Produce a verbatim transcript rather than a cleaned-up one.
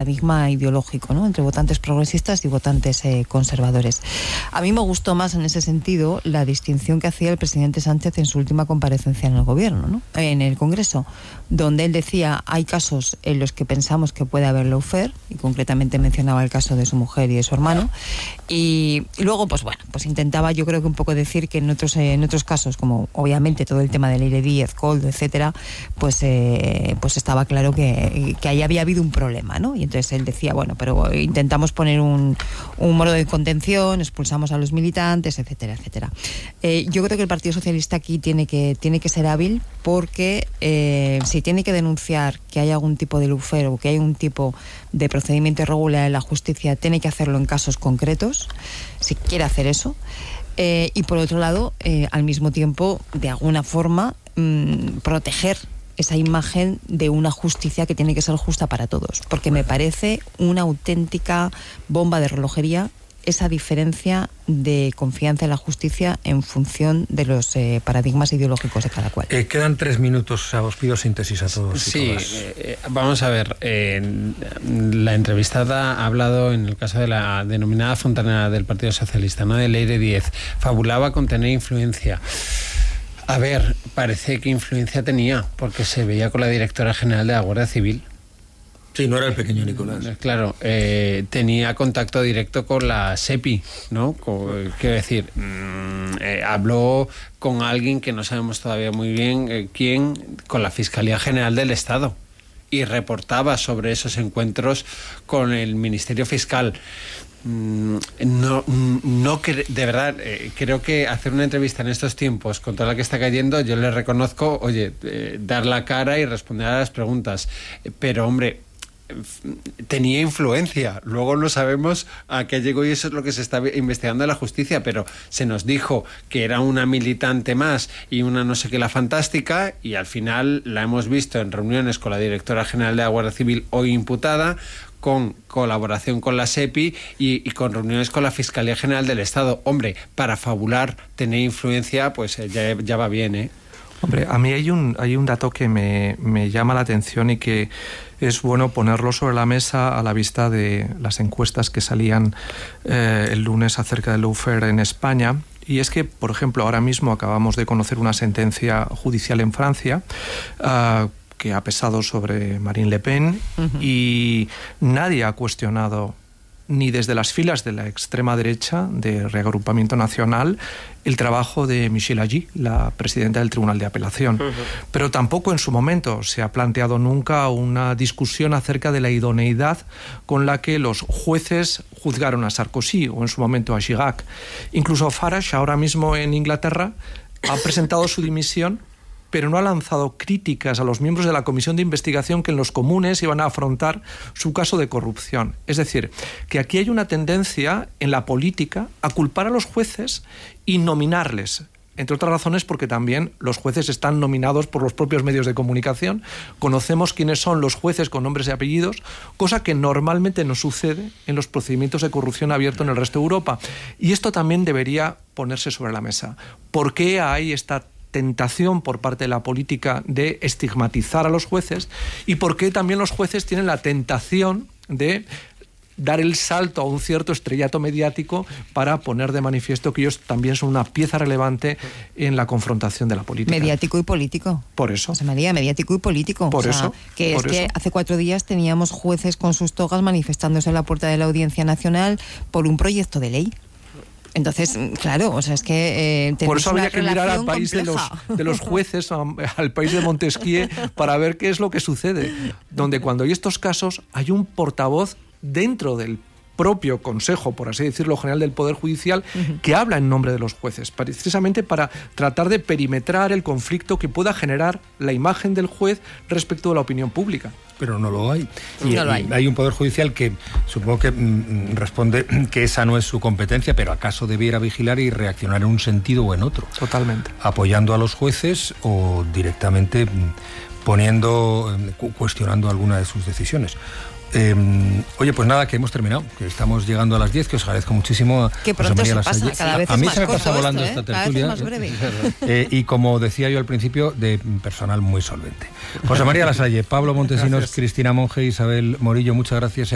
paradigma ideológico, ¿no?, entre votantes progresistas y votantes eh, conservadores. A mí me gustó más en ese sentido la distinción que hacía el presidente Sánchez en su última comparecencia en el gobierno, ¿no?, en el Congreso, donde él decía, hay casos en los que pensamos que puede haber lawfare, y concretamente mencionaba el caso de su mujer y de su hermano, y, y luego, pues bueno, pues intentaba yo creo que un poco decir que en otros, eh, en otros casos, como obviamente todo el tema de Leire Díez, Koldo, etcétera, pues, eh, pues estaba claro que, que ahí había habido un problema, ¿no? Y entonces él decía, bueno, pero intentamos poner un, un modo de contención, expulsamos a los militantes, etcétera, etcétera. Eh, yo creo que el Partido Socialista aquí tiene que, tiene que ser hábil, porque eh, si tiene que denunciar que hay algún tipo de lawfare o que hay un tipo de procedimiento irregular en la justicia, tiene que hacerlo en casos concretos, si quiere hacer eso. Eh, y por otro lado, eh, al mismo tiempo, de alguna forma, mmm, proteger esa imagen de una justicia que tiene que ser justa para todos, porque me parece una auténtica bomba de relojería esa diferencia de confianza en la justicia en función de los eh, paradigmas ideológicos de cada cual. Eh, quedan tres minutos, o sea, os pido síntesis a todos. Sí, eh, vamos a ver, eh, la entrevistada ha hablado en el caso de la denominada fontanera del Partido Socialista, ¿no?, de Leire Díez, fabulaba con tener influencia. A ver, parece que influencia tenía, porque se veía con la directora general de la Guardia Civil. Sí, no era el pequeño Nicolás. Claro, eh, tenía contacto directo con la SEPI, ¿no? Con, quiero decir, mmm, eh, habló con alguien que no sabemos todavía muy bien eh, quién, con la Fiscalía General del Estado, y reportaba sobre esos encuentros con el Ministerio Fiscal. Mm, no, no de verdad, eh, creo que hacer una entrevista en estos tiempos con toda la que está cayendo, yo le reconozco, oye, eh, dar la cara y responder a las preguntas, eh, pero hombre, tenía influencia, luego no sabemos a qué llegó y eso es lo que se está investigando en la justicia, pero se nos dijo que era una militante más y una no sé qué la fantástica, y al final la hemos visto en reuniones con la directora general de la Guardia Civil, hoy imputada, con colaboración con la SEPI y, y con reuniones con la Fiscalía General del Estado. Hombre, para fabular, tener influencia, pues eh, ya, ya va bien, ¿eh? Hombre, a mí hay un, hay un dato que me, me llama la atención y que es bueno ponerlo sobre la mesa a la vista de las encuestas que salían eh, el lunes acerca del lawfare en España. Y es que, por ejemplo, ahora mismo acabamos de conocer una sentencia judicial en Francia uh, que ha pesado sobre Marine Le Pen, uh-huh. y nadie ha cuestionado, ni desde las filas de la extrema derecha de Reagrupamiento Nacional, el trabajo de Michelle Agui, la presidenta del Tribunal de Apelación. Uh-huh. Pero tampoco en su momento se ha planteado nunca una discusión acerca de la idoneidad con la que los jueces juzgaron a Sarkozy o en su momento a Chirac. Incluso Farage, ahora mismo en Inglaterra, ha presentado su dimisión, pero no ha lanzado críticas a los miembros de la comisión de investigación que en los comunes iban a afrontar su caso de corrupción. Es decir, que aquí hay una tendencia en la política a culpar a los jueces y nominarles, entre otras razones porque también los jueces están nominados por los propios medios de comunicación. Conocemos quiénes son los jueces con nombres y apellidos, cosa que normalmente no sucede en los procedimientos de corrupción abiertos en el resto de Europa. Y esto también debería ponerse sobre la mesa. ¿Por qué hay esta tentación por parte de la política de estigmatizar a los jueces? ¿Y por qué también los jueces tienen la tentación de dar el salto a un cierto estrellato mediático para poner de manifiesto que ellos también son una pieza relevante en la confrontación de la política? Mediático y político. Por eso. José María, mediático y político. Por o sea, eso. Que por es eso. que hace cuatro días teníamos jueces con sus togas manifestándose en la puerta de la Audiencia Nacional por un proyecto de ley. Entonces, claro, o sea, es que... Eh, Por eso habría que mirar al país de los, de los jueces, al país de Montesquieu, para ver qué es lo que sucede. Donde cuando hay estos casos, hay un portavoz dentro del propio Consejo, por así decirlo, General del Poder Judicial, uh-huh. que habla en nombre de los jueces, precisamente para tratar de perimetrar el conflicto que pueda generar la imagen del juez respecto de la opinión pública. Pero no lo hay. Y, no lo hay. y hay un Poder Judicial que supongo que mm, responde que esa no es su competencia, pero acaso debiera vigilar y reaccionar en un sentido o en otro. Totalmente. Apoyando a los jueces o directamente mm, poniendo, cu- cuestionando alguna de sus decisiones. Eh, oye, pues nada, que hemos terminado, que estamos llegando a las diez, que os agradezco muchísimo a que pronto José María se pasa, Lasalle. cada vez a es mí más se me pasa corto volando esto, esta ¿eh? tertulia. Cada vez es más breve. Eh, y como decía yo al principio, de personal muy solvente. José María Lasalle, Pablo Montesinos, Cristina Monge, Isabel Morillo, muchas gracias.